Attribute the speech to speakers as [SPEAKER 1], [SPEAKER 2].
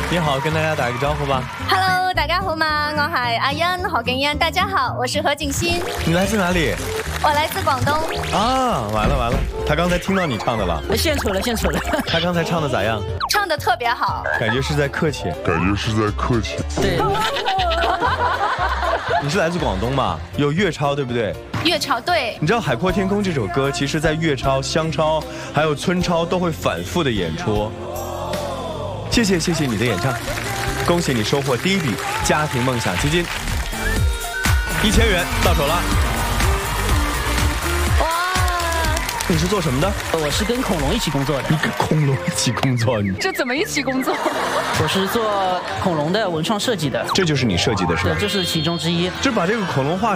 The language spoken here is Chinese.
[SPEAKER 1] 你好，跟大家打个招呼吧。
[SPEAKER 2] Hello， 大家好嘛，我係阿欣何景欣。大家好，我是何景欣。
[SPEAKER 1] 你来自哪里？
[SPEAKER 2] 我来自广东。
[SPEAKER 1] 啊，完了完了，他刚才听到你唱的了。
[SPEAKER 3] 献丑了，献丑了。
[SPEAKER 1] 他刚才唱的咋样？
[SPEAKER 2] 唱的特别好，
[SPEAKER 1] 感觉是在客气。
[SPEAKER 3] 对。
[SPEAKER 1] 你是来自广东嘛？有粤超对不对？
[SPEAKER 2] 粤超对。
[SPEAKER 1] 你知道《海阔天空》这首歌，其实在粤超、湘超还有村超都会反复的演出。谢谢你的演唱，恭喜你收获第一笔家庭梦想基金，1000元到手了。你是做什么的？
[SPEAKER 3] 我是跟恐龙一起工作的。
[SPEAKER 1] 你跟恐龙一起工作？
[SPEAKER 2] 这怎么一起工作？
[SPEAKER 3] 我是做恐龙的文创设计的。
[SPEAKER 1] 这就是你设计的是吧？
[SPEAKER 3] 对，这是其中之一。
[SPEAKER 1] 就把这个恐龙画